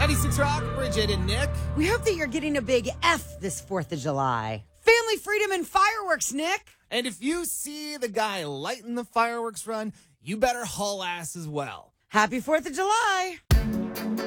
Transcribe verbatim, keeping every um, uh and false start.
ninety-six Rock, Bridget and Nick. We hope that you're getting a big F this fourth of July. Family, freedom, and fireworks, Nick. And if you see the guy lighting the fireworks run, you better haul ass as well. Happy fourth of July.